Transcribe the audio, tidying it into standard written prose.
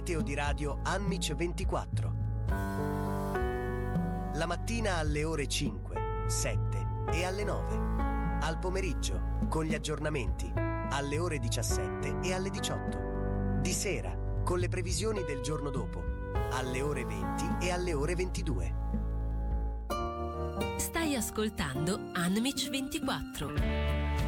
meteo di radio Anmic 24. La mattina alle ore 5, 7 e alle 9. Al pomeriggio, con gli aggiornamenti, alle ore 17 e alle 18. Di sera, con le previsioni del giorno dopo, alle ore 20 e alle ore 22. Stai ascoltando Anmic 24.